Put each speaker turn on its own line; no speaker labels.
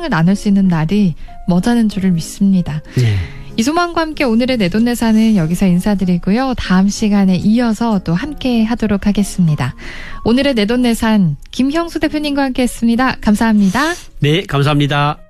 소망을 나눌 수 있는 날이 머지않은 줄을 믿습니다.
네.
이 소망과 함께 오늘의 내돈내산은 여기서 인사드리고요. 다음 시간에 이어서 또 함께 하도록 하겠습니다. 오늘의 내돈내산 김형수 대표님과 함께 했습니다. 감사합니다.
네, 감사합니다.